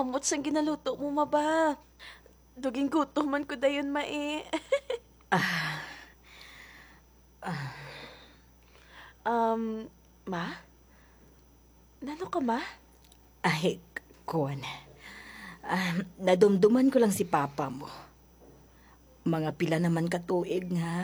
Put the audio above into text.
kamot sang ginaluto mo, ma ba? Duging gutom man ko dayon, ma eh. um, ma? Nano ka, ma? Ay, kuwan. Nadumduman ko lang si Papa mo. Mga pila naman katuig nga